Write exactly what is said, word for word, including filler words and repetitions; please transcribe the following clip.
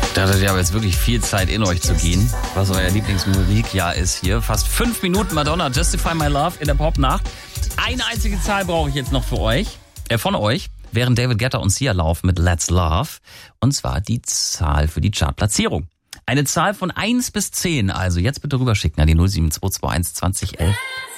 Da hattet ihr aber jetzt wirklich viel Zeit in euch zu gehen, was euer Lieblingsmusikjahr ist hier. Fast fünf Minuten Madonna, Justify My Love in der Popnacht. Eine einzige Zahl brauche ich jetzt noch für euch, äh, von euch, während David Guetta und Sia laufen mit Let's Love. Und zwar die Zahl für die Chartplatzierung. Eine Zahl von eins bis zehn, also jetzt bitte rüberschicken an die null sieben zwei zwei eins zwanzig elf.